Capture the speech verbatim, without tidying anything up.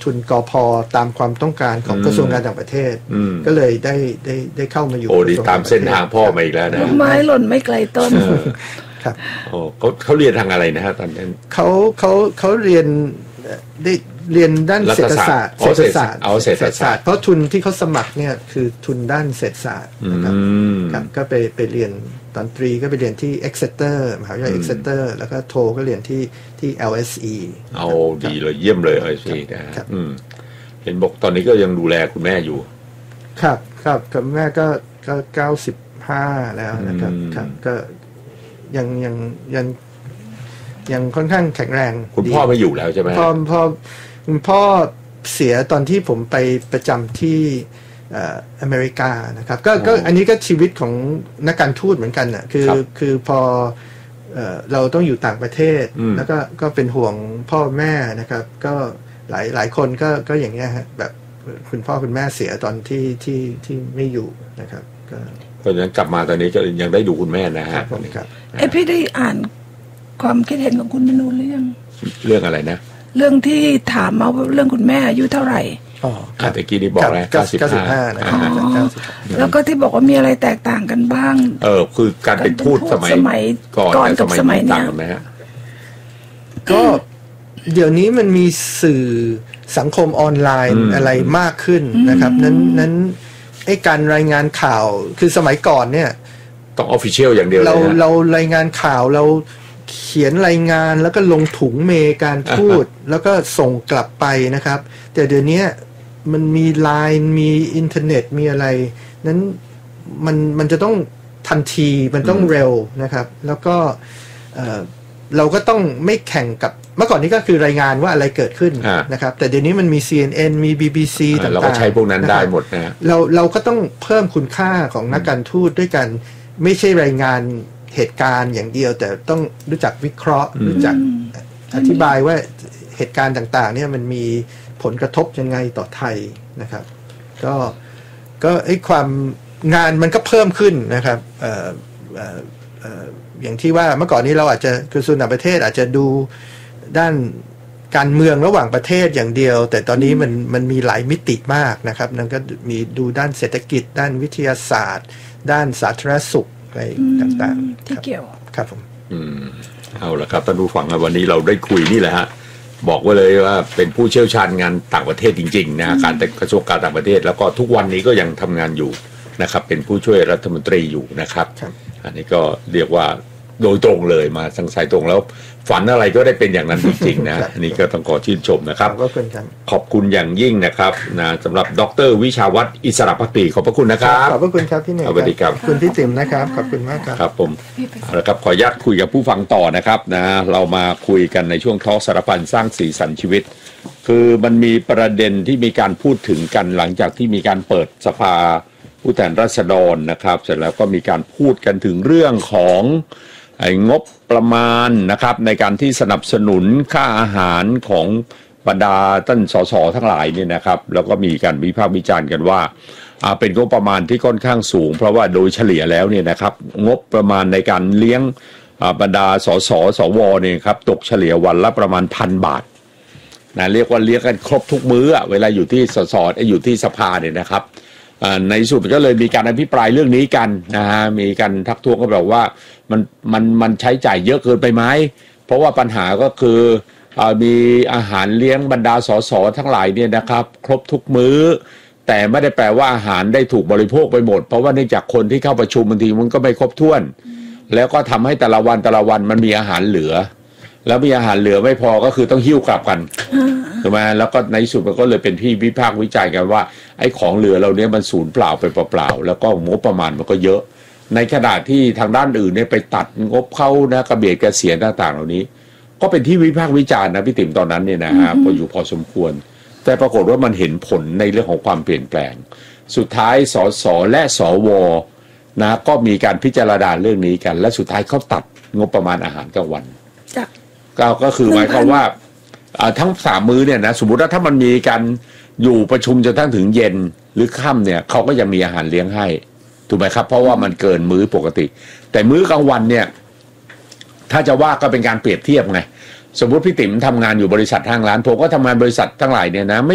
ทุนกพ.ตามความต้องการของกระทรวงการต่างประเทศก็เลยได้ได้ได้เข้ามาอยู่โอ้ดีตามเส้นทางพ่อมาอีกแล้วนะไม้หล่นไม่ไกลต้นครับโอ้เขาเขาเรียนทางอะไรนะฮะตอนนั้นเขาเขาเขาเรียนได้เรียนด้านเศรษฐศาสตร์เศรษฐศาสตร์เอาเศรษฐศาสตร์เพราะทุนที่เขาสมัครเนี่ยคือทุนด้านเศรษฐศาสตร์นะครับครับก็ไปไปเรียนตอนตรีก็ไปเรียนที่ Exeter มหาวิทยาลัย Exeter แล้วก็โทก็เรียนที่ที่ แอล เอส อีเอาดีเลยเยี่ยมเลย แอล เอส อี นะฮะเห็นบอกตอนนี้ก็ยังดูแลคุณแม่อยู่ครับครับคุณแม่ก็ก็เก้าสิบห้าแล้วนะครับครับก็ยังยังยังยังค่อนข้างแข็งแรงคุณพ่อไม่อยู่แล้วใช่ไหมพ่อพ่อคุณพ่อเสียตอนที่ผมไปประจำที่อเมริกานะครับก็ก็อันนี้ก็ชีวิตของนักการทูตเหมือนกันน่ะคือคือพอเราต้องอยู่ต่างประเทศแล้วก็ก็เป็นห่วงพ่อแม่นะครับก็หลายหลายคนก็ก็อย่างเงี้ยฮะแบบคุณพ่อคุณแม่เสียตอนที่ที่ที่ไม่อยู่นะครับก็เพราะฉะนั้นกลับมาตอนนี้ก็ยังได้ดูคุณแม่นะฮะครับเอ้พี่ได้อ่านความคิดเห็นของคุณมนูหรือยังเรื่องอะไรนะเรื่องที่ถามมาเรื่องคุณแม่อายุเท่าไหร่อ๋อครับตะกี้นี่บอกแล้วเก้าสิบห้านะครับแล้วก็ที่บอกว่ามีอะไรแตกต่างกันบ้างเออคือการเป็นทูตสมัยก่อนกับสมัยนี้ต่างกันไหมฮะก็เดี๋ยวนี้มันมีสื่อสังคมออนไลน์อะไรมากขึ้นนะครับนั้นนั้นไอ้การรายงานข่าวคือสมัยก่อนเนี่ยต้องออฟฟิเชียลอย่างเดียวเราเรารายงานข่าวเราเขียนรายงานแล้วก็ลงถุงเมการพูดแล้วก็ส่งกลับไปนะครับแต่เดี๋ยวนี้มันมีไลน์มีอินเทอร์เน็ตมีอะไรนั้นมันมันจะต้องทันทีมันต้องเร็วนะครับแล้วก็เราก็ต้องไม่แข่งกับเมื่อก่อนนี้ก็คือรายงานว่าอะไรเกิดขึ้นนะครับแต่เดี๋ยวนี้มันมี ซี เอ็น เอ็น มี บี บี ซี ต่างๆเราก็ใช้พวกนั้นได้หมดนะเราเราก็ต้องเพิ่มคุณค่าของนักการทูตด้วยกันไม่ใช่รายงานเหตุการณ์อย่างเดียวแต่ต้องรู้จักวิเคราะห์รู้จักอธิบายว่าเหตุการณ์ต่างๆเนี่ยมันมีผลกระทบยังไงต่อไทยนะครับก็ก็ไอ้ความงานมันก็เพิ่มขึ้นนะครับเอ่อเอ่อเอ่ออย่างที่ว่าเมื่อก่อนนี้เราอาจจะกระทรวงต่างประเทศอาจจะดูด้านการเมืองระหว่างประเทศอย่างเดียวแต่ตอนนี้มันมันมีหลายมิติมากนะครับนั่นก็มีดูด้านเศรษฐกิจด้านวิทยาศาสตร์ด้านสาธารณสุขอะไรต่างๆที่เกี่ยวครับผมอืมเอาละครับท่านผู้ฟังวันนี้เราได้คุยนี่แหละฮะบอกไว้เลยว่าเป็นผู้เชี่ยวชาญงานต่างประเทศจริงๆนะการแต่กระทรวงการต่างประเทศแล้วก็ทุกวันนี้ก็ยังทำงานอยู่นะครับเป็นผู้ช่วยรัฐมนตรีอยู่นะครับอันนี้ก็เรียกว่าโดยตรงเลยมาทางสายตรงแล้วฝันอะไรก็ได้เป็นอย่างนั้นจริงๆนะอันนี้ก็ต้องขอชื่นชมนะครับขอบคุณอย่างยิ่งนะครับนะสำหรับดร.วิชาวัฒน์อิสระภักดีขอบพระคุณนะครับขอบพระคุณครับพี่เนยสวัสดีครับคุณพี่ติ๋มนะครับขอบคุณมากครับครับผมเอาละครับขออนุญาตคุยกับผู้ฟังต่อนะครับนะเรามาคุยกันในช่วงทอล์กสารพันสร้างสีสันชีวิตคือมันมีประเด็นที่มีการพูดถึงกันหลังจากที่มีการเปิดสภาผู้แทนราษฎรนะครับเสร็จแล้วก็มีการพูดกันถึงเรื่องของไอ้งบประมาณนะครับในการที่สนับสนุนค่าอาหารของบรรดาท่านสสทั้งหลายเนี่ยนะครับแล้วก็มีการวิพากษ์วิจารณ์กันว่าเป็นงบประมาณที่ค่อนข้างสูงเพราะว่าโดยเฉลี่ยแล้วเนี่ยนะครับงบประมาณในการเลี้ยงบรรดาสสสวเนี่ยครับตกเฉลี่ยวันละประมาณพันบาทนะเรียกว่าเลี้ยงกันครบทุกมื้อเวลาอยู่ที่สสอยู่ที่สภาเนี่ยนะครับในสุดก็เลยมีการอภิปรายเรื่องนี้กันนะฮะมีการทักท้วงก็บอกว่ามันมันมันใช้จ่ายเยอะเกินไปไหมเพราะว่าปัญหาก็คือมีอาหารเลี้ยงบรรดาสสทั้งหลายเนี่ยนะครับครบทุกมื้อแต่ไม่ได้แปลว่าอาหารได้ถูกบริโภคไปหมดเพราะว่าเนื่องจากคนที่เข้าประชุมบางทีมันก็ไม่ครบถ้วนแล้วก็ทำให้แต่ละวันแต่ละวันมันมีอาหารเหลือแล้วมีอาหารเหลือไม่พอก็คือต้องหิ้วกลับกันถูกไหมแล้วก็ในสุดมันก็เลยเป็นที่วิพากษ์วิจารณ์กันว่าไอ้ของเหลือเราเนี่ยมันสูญเปล่าไปเปล่าๆแล้วก็งบประมาณมันก็เยอะในขณะที่ทางด้านอื่นเนี่ยไปตัดงบเข้านะกระเบียดกระเสียนต่างๆเหล่านี้ก็เป็นที่วิพากษ์วิจารณ์นะพี่ติ๋มตอนนั้นเนี่ยนะฮะพออยู่พอสมควรแต่ปรากฏว่ามันเห็นผลในเรื่องของความเปลี่ยนแปลงสุดท้ายสสและสวนะก็มีการพิจารณาเรื่องนี้กันและสุดท้ายเขาตัดงบประมาณอาหารกลางวันก็ก็คือหมายความว่าทั้งสามมื้อเนี่ยนะสมมุติว่าถ้ามันมีการอยู่ประชุมจนทั้งถึงเย็นหรือค่ำเนี่ยเขาก็ยังมีอาหารเลี้ยงให้ถูกไหมครับเพราะว่ามันเกินมื้อปกติแต่มื้อกลางวันเนี่ยถ้าจะว่าก็เป็นการเปรียบเทียบไงสมมุติพี่ติ๋มทำงานอยู่บริษัทห้างร้านผมก็ทำงานบริษัททั้งหลายเนี่ยนะ